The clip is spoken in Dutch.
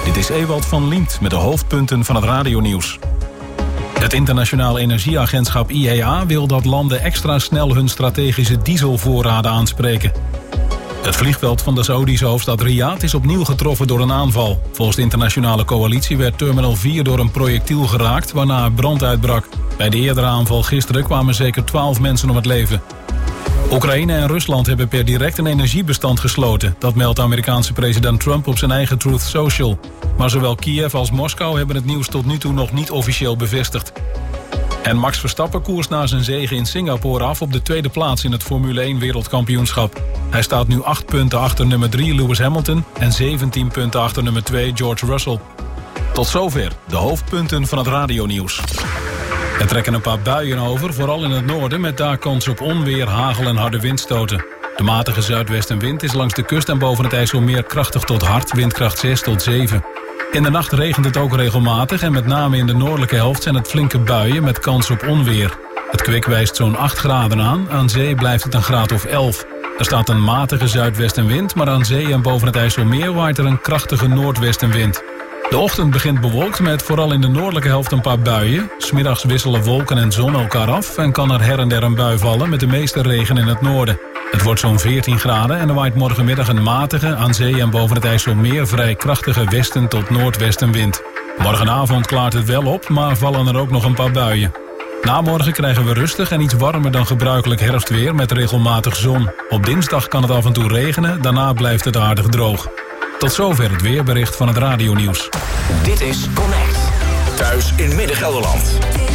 Dit is Ewald van Liemt met de hoofdpunten van het radionieuws. Het Internationaal Energieagentschap IEA wil dat landen extra snel hun strategische dieselvoorraden aanspreken. Het vliegveld van de Saoedische hoofdstad Riyadh is opnieuw getroffen door een aanval. Volgens de internationale coalitie werd Terminal 4 door een projectiel geraakt, waarna er brand uitbrak. Bij de eerdere aanval gisteren kwamen zeker 12 mensen om het leven. Oekraïne en Rusland hebben per direct een energiebestand gesloten. Dat meldt de Amerikaanse president Trump op zijn eigen Truth Social. Maar zowel Kiev als Moskou hebben het nieuws tot nu toe nog niet officieel bevestigd. En Max Verstappen koerst na zijn zege in Singapore af op de tweede plaats in het Formule 1 wereldkampioenschap. Hij staat nu 8 punten achter nummer 3 Lewis Hamilton en 17 punten achter nummer 2 George Russell. Tot zover de hoofdpunten van het radionieuws. Er trekken een paar buien over, vooral in het noorden, met daar kans op onweer, hagel en harde windstoten. De matige zuidwestenwind is langs de kust en boven het IJsselmeer krachtig tot hard, windkracht 6 tot 7. In de nacht regent het ook regelmatig en met name in de noordelijke helft zijn het flinke buien met kans op onweer. Het kwik wijst zo'n 8 graden aan zee blijft het een graad of 11. Er staat een matige zuidwestenwind, maar aan zee en boven het IJsselmeer waait er een krachtige noordwestenwind. De ochtend begint bewolkt met vooral in de noordelijke helft een paar buien. 's Middags wisselen wolken en zon elkaar af en kan er her en der een bui vallen met de meeste regen in het noorden. Het wordt zo'n 14 graden en er waait morgenmiddag een matige, aan zee en boven het IJsselmeer vrij krachtige westen tot noordwestenwind. Morgenavond klaart het wel op, maar vallen er ook nog een paar buien. Na morgen krijgen we rustig en iets warmer dan gebruikelijk herfstweer met regelmatig zon. Op dinsdag kan het af en toe regenen, daarna blijft het aardig droog. Tot zover het weerbericht van het radionieuws. Dit is Connect. Thuis in Midden-Gelderland.